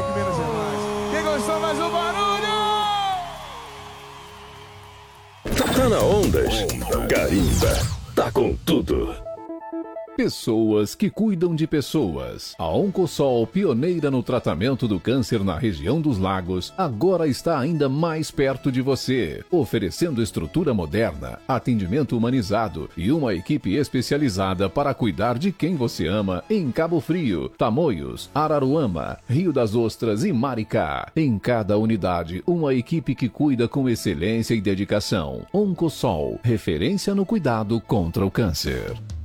moleque, Minas Gerais. Quem gostou, mais um barulho! Tá na Ondas. Carimba. Tá com tudo. Pessoas que cuidam de pessoas. A Oncosol, pioneira no tratamento do câncer na região dos lagos, agora está ainda mais perto de você, oferecendo estrutura moderna, atendimento humanizado e uma equipe especializada para cuidar de quem você ama em Cabo Frio, Tamoios, Araruama, Rio das Ostras e Maricá. Em cada unidade, uma equipe que cuida com excelência e dedicação. Oncosol, referência no cuidado contra o câncer.